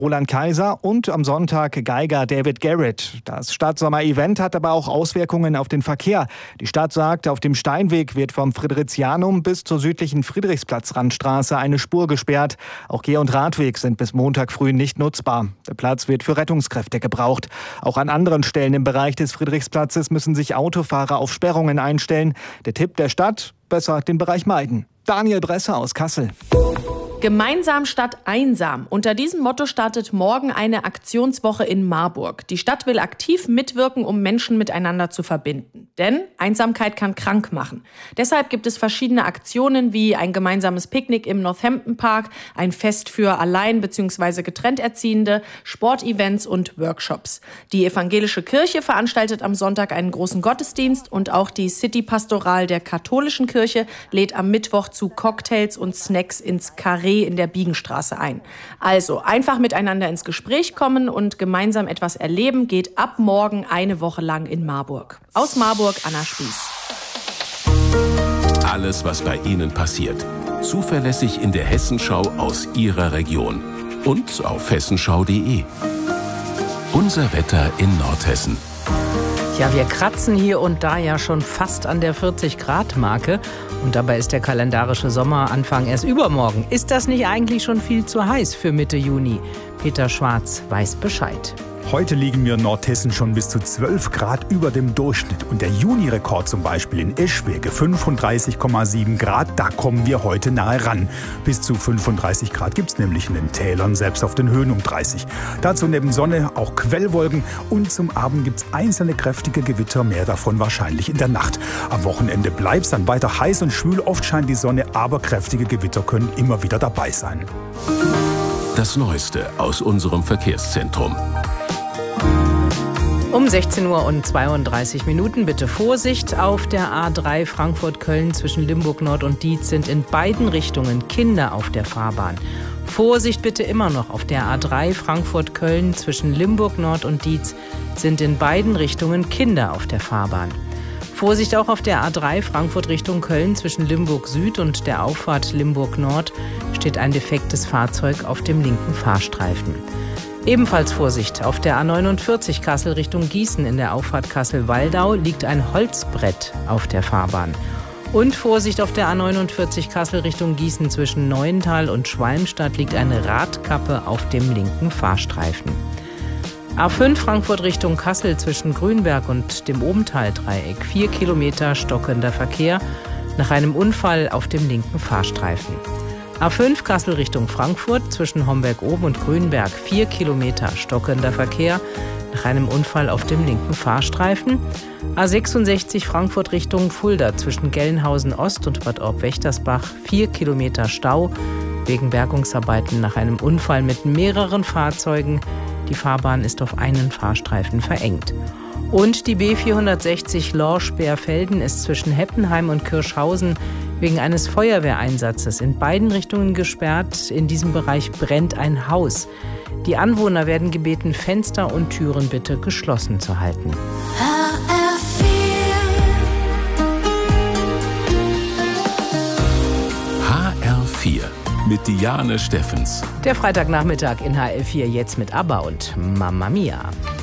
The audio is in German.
Roland Kaiser und am Sonntag Geiger David Garrett. Das Stadtsommer-Event hat aber auch Auswirkungen auf den Verkehr. Die Stadt sagt, auf dem Steinweg wird vom Fridericianum bis zur südlichen Friedrichsplatz-Randstraße eine Spur gesperrt. Auch Geh- und Radweg sind bis Montag früh nicht nutzbar. Der Platz wird für Rettungskräfte gebraucht. Auch an anderen Stellen im Bereich des Friedrichsplatzes müssen sich Autofahrer auf Sperrungen einstellen. Der Tipp der Stadt: besser den Bereich meiden. Daniel Bresser aus Kassel. Gemeinsam statt einsam. Unter diesem Motto startet morgen eine Aktionswoche in Marburg. Die Stadt will aktiv mitwirken, um Menschen miteinander zu verbinden. Denn Einsamkeit kann krank machen. Deshalb gibt es verschiedene Aktionen wie ein gemeinsames Picknick im Northampton Park, ein Fest für allein bzw. getrennt Erziehende, Sportevents und Workshops. Die evangelische Kirche veranstaltet am Sonntag einen großen Gottesdienst und auch die City-Pastoral der katholischen Kirche lädt am Mittwoch zu Cocktails und Snacks ins Carré in der Biegenstraße ein. Also einfach miteinander ins Gespräch kommen und gemeinsam etwas erleben geht ab morgen eine Woche lang in Marburg. Aus Marburg, Anna Spieß. Alles, was bei Ihnen passiert. Zuverlässig in der Hessenschau aus Ihrer Region. Und auf hessenschau.de. Unser Wetter in Nordhessen. Ja, wir kratzen hier und da ja schon fast an der 40-Grad-Marke. Und dabei ist der kalendarische Sommeranfang erst übermorgen. Ist das nicht eigentlich schon viel zu heiß für Mitte Juni? Peter Schwarz weiß Bescheid. Heute liegen wir in Nordhessen schon bis zu 12 Grad über dem Durchschnitt. Und der Juni-Rekord zum Beispiel in Eschwege, 35,7 Grad, da kommen wir heute nahe ran. Bis zu 35 Grad gibt's nämlich in den Tälern, selbst auf den Höhen um 30. Dazu neben Sonne auch Quellwolken und zum Abend gibt's einzelne kräftige Gewitter, mehr davon wahrscheinlich in der Nacht. Am Wochenende bleibt's dann weiter heiß und schwül, oft scheint die Sonne, aber kräftige Gewitter können immer wieder dabei sein. Das Neueste aus unserem Verkehrszentrum. Um 16:32 Uhr bitte Vorsicht auf der A3 Frankfurt-Köln zwischen Limburg Nord und Dietz sind in beiden Richtungen Kinder auf der Fahrbahn. Vorsicht bitte immer noch auf der A3 Frankfurt-Köln zwischen Limburg Nord und Dietz sind in beiden Richtungen Kinder auf der Fahrbahn. Vorsicht auch auf der A3 Frankfurt Richtung Köln zwischen Limburg Süd und der Auffahrt Limburg Nord steht ein defektes Fahrzeug auf dem linken Fahrstreifen. Ebenfalls Vorsicht, auf der A49 Kassel Richtung Gießen in der Auffahrt Kassel-Waldau liegt ein Holzbrett auf der Fahrbahn. Und Vorsicht, auf der A49 Kassel Richtung Gießen zwischen Neuental und Schwalmstadt liegt eine Radkappe auf dem linken Fahrstreifen. A5 Frankfurt Richtung Kassel zwischen Grünberg und dem Obentaldreieck 4 Kilometer stockender Verkehr nach einem Unfall auf dem linken Fahrstreifen. A5 Kassel Richtung Frankfurt zwischen Homberg-Oben und Grünberg 4 Kilometer stockender Verkehr nach einem Unfall auf dem linken Fahrstreifen. A66 Frankfurt Richtung Fulda zwischen Gelnhausen Ost und Bad Orb-Wächtersbach 4 Kilometer Stau wegen Bergungsarbeiten nach einem Unfall mit mehreren Fahrzeugen. Die Fahrbahn ist auf einen Fahrstreifen verengt. Und die B460 Lorsch-Beerfelden ist zwischen Heppenheim und Kirschhausen wegen eines Feuerwehreinsatzes in beiden Richtungen gesperrt. In diesem Bereich brennt ein Haus. Die Anwohner werden gebeten, Fenster und Türen bitte geschlossen zu halten. HR4 mit Diane Steffens. Der Freitagnachmittag in HR4 jetzt mit ABBA und Mamma Mia.